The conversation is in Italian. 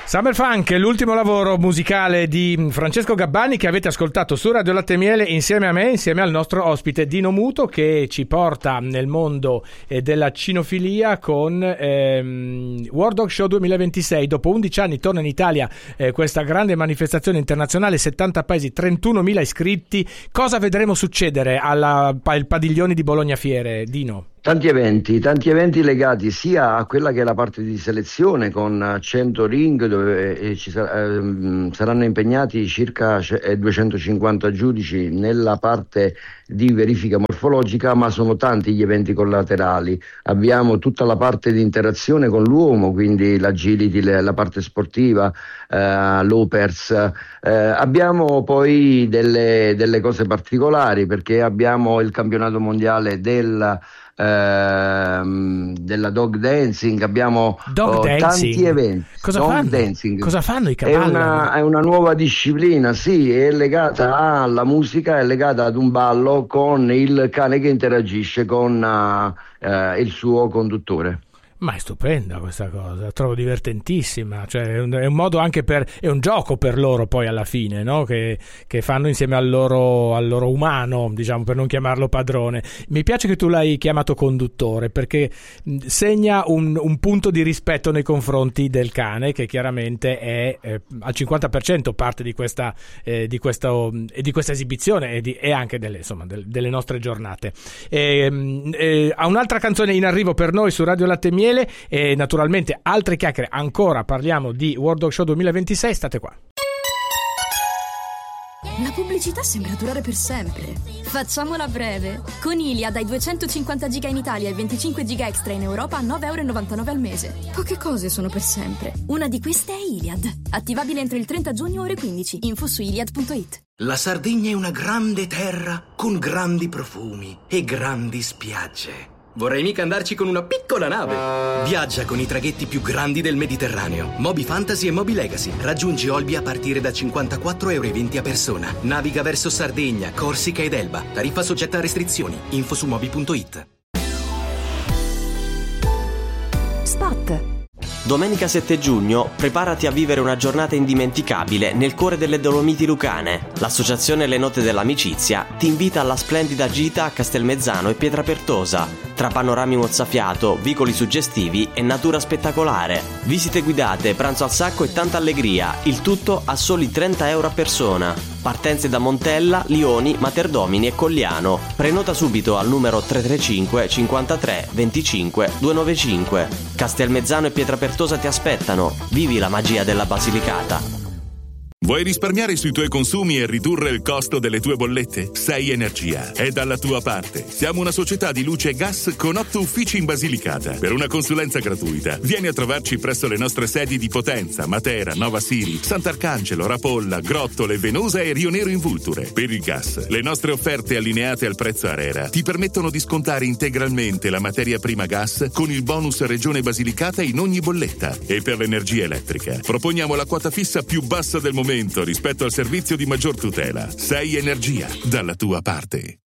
Summer Funk, l'ultimo lavoro musicale di Francesco Gabbani che avete ascoltato su Radio Latte e Miele insieme a me, insieme al nostro ospite Dino Muto, che ci porta nel mondo della cinofilia con World Dog Show 2026. Dopo 11 anni torna in Italia questa grande manifestazione internazionale, 70 paesi, 31.000 iscritti. Cosa vedremo succedere al padiglione di Bologna Fiere, Dino? Tanti eventi legati sia a quella che è la parte di selezione con 100 ring dove saranno impegnati circa 250 giudici nella parte di verifica morfologica, ma sono tanti gli eventi collaterali. Abbiamo tutta la parte di interazione con l'uomo, quindi l'agility, la parte sportiva, l'opers. Abbiamo poi delle cose particolari perché abbiamo il campionato mondiale della dog dancing, abbiamo tanti eventi. Cosa fanno? Dancing. Cosa fanno i cavalli? È una nuova disciplina, sì, è legata alla musica, è legata ad un ballo con il cane che interagisce con il suo conduttore. Ma è stupenda questa cosa, trovo divertentissima, cioè è un modo anche è un gioco per loro poi alla fine, no? Che fanno insieme al loro umano, diciamo, per non chiamarlo padrone. Mi piace che tu l'hai chiamato conduttore perché segna un punto di rispetto nei confronti del cane, che chiaramente è al 50% parte di questa esibizione e anche delle nostre giornate. Ha un'altra canzone in arrivo per noi su Radio Latte e Miele. E naturalmente altre chiacchiere, ancora parliamo di World Dog Show 2026, state qua. La pubblicità sembra durare per sempre. Facciamola breve. Con Iliad hai 250 giga in Italia e 25 giga extra in Europa a €9,99 al mese. Poche cose sono per sempre. Una di queste è Iliad. Attivabile entro il 30 giugno ore 15. Info su iliad.it. La Sardegna è una grande terra con grandi profumi e grandi spiagge. Vorrei mica andarci con una piccola nave. Viaggia con i traghetti più grandi del Mediterraneo. Moby Fantasy e Moby Legacy. Raggiungi Olbia a partire da €54,20 a persona. Naviga verso Sardegna, Corsica ed Elba. Tariffa soggetta a restrizioni. Info su moby.it. Spot. Domenica 7 giugno, preparati a vivere una giornata indimenticabile nel cuore delle Dolomiti Lucane. L'associazione Le Note dell'Amicizia ti invita alla splendida gita a Castelmezzano e Pietrapertosa, tra panorami mozzafiato, vicoli suggestivi e natura spettacolare. Visite guidate, pranzo al sacco e tanta allegria, il tutto a soli €30 a persona. Partenze da Montella, Lioni, Materdomini e Cogliano. Prenota subito al numero 335 53 25 295. Castelmezzano e Pietrapertosa ti aspettano. Vivi la magia della Basilicata. Vuoi risparmiare sui tuoi consumi e ridurre il costo delle tue bollette? Sei Energia è dalla tua parte. Siamo una società di luce e gas con 8 uffici in Basilicata. Per una consulenza gratuita, vieni a trovarci presso le nostre sedi di Potenza, Matera, Nova Siri, Sant'Arcangelo, Rapolla, Grottole, Venosa e Rio Nero in Vulture. Per il gas, le nostre offerte allineate al prezzo ARERA ti permettono di scontare integralmente la materia prima gas con il bonus Regione Basilicata in ogni bolletta. E per l'energia elettrica, proponiamo la quota fissa più bassa del momento rispetto al servizio di maggior tutela. Sei Energia, dalla tua parte.